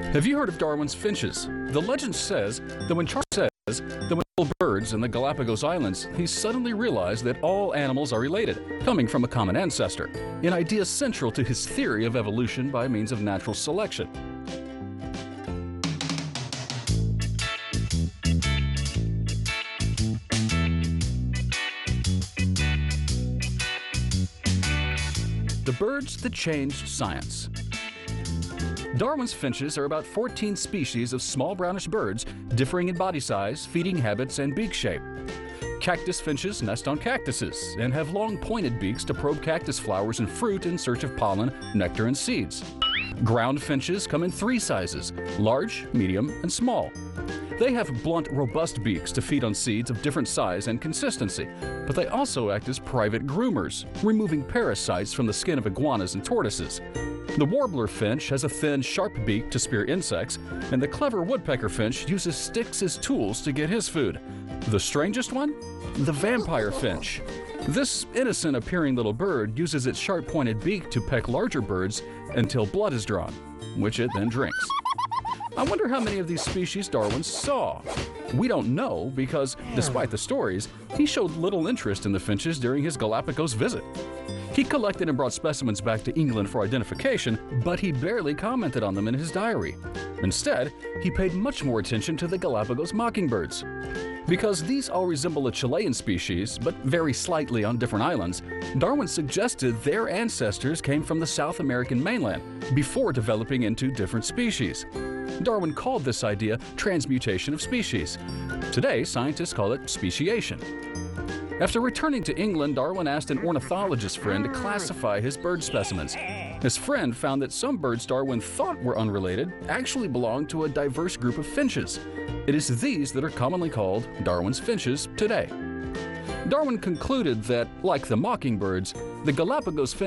Have you heard of Darwin's finches? The legend says that when little birds in the Galapagos Islands, he suddenly realized that all animals are related, coming from a common ancestor, an idea central to his theory of evolution by means of natural selection. The birds that changed science. Darwin's finches are about 14 species of small brownish birds, differing in body size, feeding habits, and beak shape. Cactus finches nest on cactuses and have long pointed beaks to probe cactus flowers and fruit in search of pollen, nectar, and seeds. Ground finches come in 3 sizes: large, medium, and small. They have blunt, robust beaks to feed on seeds of different size and consistency, but they also act as private groomers, removing parasites from the skin of iguanas and tortoises. The warbler finch has a thin, sharp beak to spear insects, and the clever woodpecker finch uses sticks as tools to get his food. The strangest one? The vampire finch. This innocent-appearing little bird uses its sharp-pointed beak to peck larger birds until blood is drawn, which it then drinks. I wonder how many of these species Darwin saw. We don't know because, despite the stories, he showed little interest in the finches during his Galapagos visit. He collected and brought specimens back to England for identification, but he barely commented on them in his diary. Instead, he paid much more attention to the Galapagos mockingbirds. Because these all resemble a Chilean species, but vary slightly on different islands, Darwin suggested their ancestors came from the South American mainland before developing into different species. Darwin called this idea transmutation of species. Today, scientists call it speciation. After returning to England, Darwin asked an ornithologist friend to classify his bird specimens. His friend found that some birds Darwin thought were unrelated actually belonged to a diverse group of finches. It is these that are commonly called Darwin's finches today. Darwin concluded that, like the mockingbirds, the Galapagos finch